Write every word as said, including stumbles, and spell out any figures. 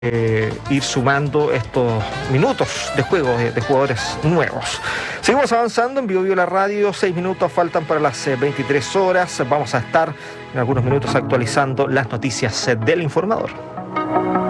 Eh, ir sumando estos minutos de juego de, de jugadores nuevos. Seguimos avanzando en Bio Bio la Radio, seis minutos faltan para las eh, veintitrés horas. Vamos a estar en algunos minutos actualizando las noticias eh, del informador.